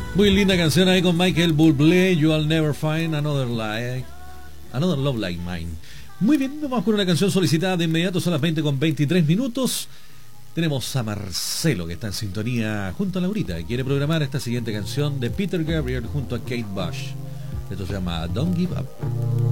Muy linda canción ahí con Michael Bublé, You'll Never Find Another Love Like Mine. Muy bien, vamos con una canción solicitada de inmediato, son las 20:23. Tenemos a Marcelo que está en sintonía junto a Laurita, quiere programar esta siguiente canción de Peter Gabriel junto a Kate Bush. Esto se llama Don't Give Up.